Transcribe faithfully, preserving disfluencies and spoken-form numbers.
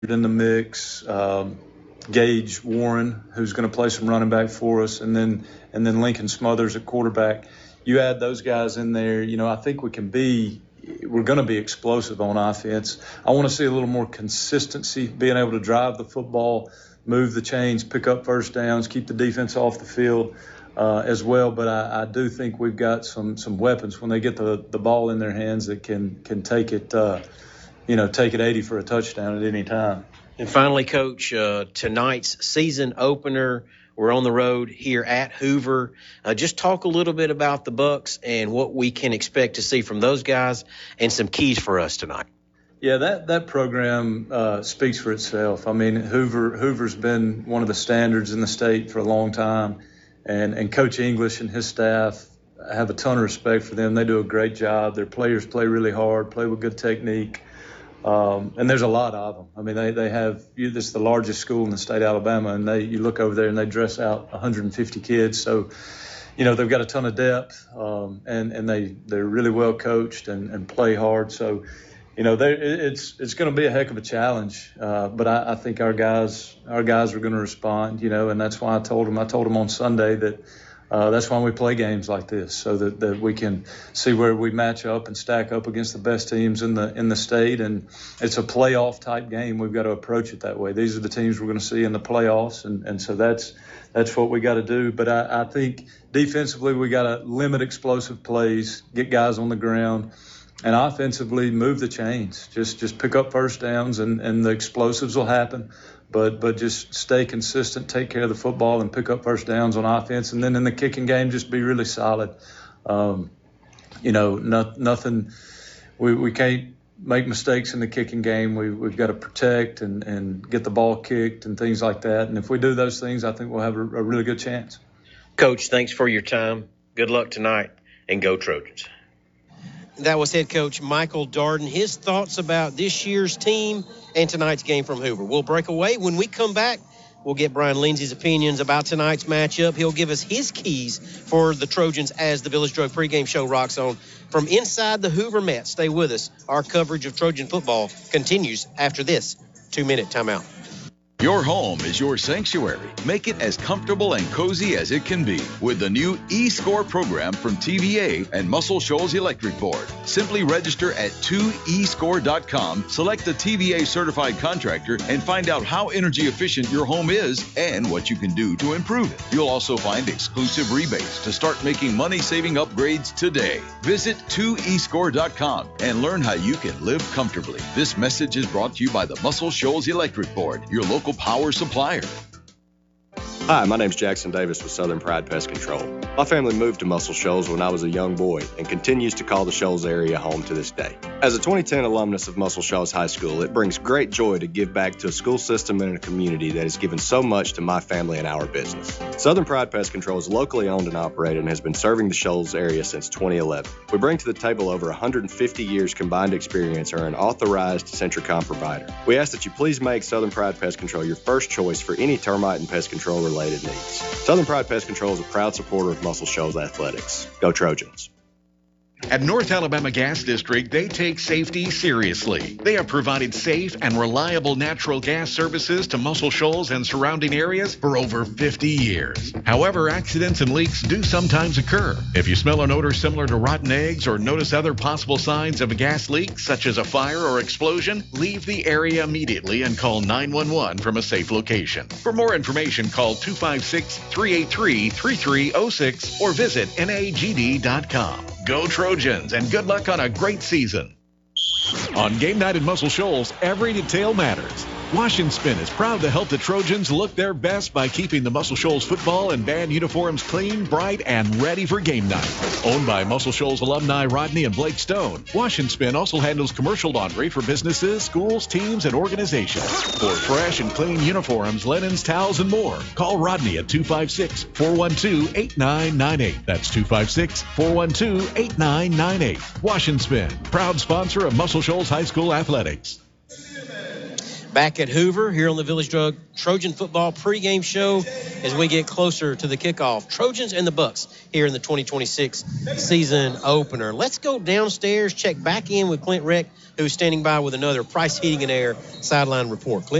in the mix. Um, Gage Warren, who's going to play some running back for us, and then and then Lincoln Smothers at quarterback. You add those guys in there, you know, I think we can be we're going to be explosive on offense. I want to see a little more consistency, being able to drive the football, move the chains, pick up first downs, keep the defense off the field uh, as well. But I, I do think we've got some some weapons when they get the, the ball in their hands that can can take it, uh, you know, take it eighty for a touchdown at any time. And finally, Coach, uh, tonight's season opener, we're on the road here at Hoover. Uh, just talk a little bit about the Bucks and what we can expect to see from those guys and some keys for us tonight. Yeah, that that program uh, speaks for itself. I mean, Hoover Hoover's been one of the standards in the state for a long time, and and Coach English and his staff, I have a ton of respect for them. They do a great job. Their players play really hard, play with good technique. Um, and there's a lot of them. I mean, they, they have, you, this is the largest school in the state of Alabama, and they, you look over there and they dress out one hundred fifty kids. So, you know, they've got a ton of depth, um, and, and they, they're really well coached and, and play hard. So, you know, they, it's, it's going to be a heck of a challenge. Uh, but I, I think our guys, our guys are going to respond, you know, and that's why I told them, I told them on Sunday that, Uh, that's why we play games like this, so that, that we can see where we match up and stack up against the best teams in the in the state. And it's a playoff type game. We've got to approach it that way. These are the teams we're going to see in the playoffs, and, and so that's that's what we got to do. But I, I think defensively we got to limit explosive plays, get guys on the ground, and offensively move the chains. Just just pick up first downs, and, and the explosives will happen. But but just stay consistent, take care of the football, and pick up first downs on offense. And then in the kicking game, just be really solid. Um, you know, not, nothing we, – we can't make mistakes in the kicking game. We, we've got to protect and, and get the ball kicked and things like that. And if we do those things, I think we'll have a, a really good chance. Coach, thanks for your time. Good luck tonight, and go Trojans. That was head coach Michael Darden. His thoughts about this year's team and tonight's game from Hoover. We'll break away. When we come back, we'll get Brian Lindsay's opinions about tonight's matchup. He'll give us his keys for the Trojans as the Village Drug pregame show rocks on from inside the Hoover Met. Stay with us. Our coverage of Trojan football continues after this two-minute timeout. Your home is your sanctuary. Make it as comfortable and cozy as it can be with the new eScore program from T V A and Muscle Shoals Electric Board. Simply register at two e score dot com, select the T V A certified contractor, and find out how energy efficient your home is and what you can do to improve it. You'll also find exclusive rebates to start making money-saving upgrades today. Visit two e score dot com and learn how you can live comfortably. This message is brought to you by the Muscle Shoals Electric Board, your local power supplier. Hi, my name's Jackson Davis with Southern Pride Pest Control. My family moved to Muscle Shoals when I was a young boy and continues to call the Shoals area home to this day. As a twenty ten alumnus of Muscle Shoals High School, it brings great joy to give back to a school system and a community that has given so much to my family and our business. Southern Pride Pest Control is locally owned and operated and has been serving the Shoals area since twenty eleven. We bring to the table over one hundred fifty years combined experience and are an authorized Centricom provider. We ask that you please make Southern Pride Pest Control your first choice for any termite and pest control related needs. Southern Pride Pest Control is a proud supporter of Muscle Shoals Athletics. Go Trojans. At North Alabama Gas District, they take safety seriously. They have provided safe and reliable natural gas services to Muscle Shoals and surrounding areas for over fifty years. However, accidents and leaks do sometimes occur. If you smell an odor similar to rotten eggs or notice other possible signs of a gas leak, such as a fire or explosion, leave the area immediately and call nine one one from a safe location. For more information, call two five six, three eight three, three three zero six or visit N A G D dot com. Go Trojans, and good luck on a great season. On game night at Muscle Shoals, every detail matters. Wash and Spin is proud to help the Trojans look their best by keeping the Muscle Shoals football and band uniforms clean, bright, and ready for game night. Owned by Muscle Shoals alumni Rodney and Blake Stone, Wash and Spin also handles commercial laundry for businesses, schools, teams, and organizations. For fresh and clean uniforms, linens, towels, and more, call Rodney at two five six, four one two, eight nine nine eight. That's two five six, four one two, eight nine nine eight. Wash and Spin, proud sponsor of Muscle Shoals High School Athletics. back at Hoover here on the Village Drug Trojan Football pregame show as we get closer to the kickoff. Trojans and the Bucks here in the twenty twenty-six season opener. Let's go downstairs, check back in with Clint Reck, who's standing by with another Price Heating and Air sideline report. Clint?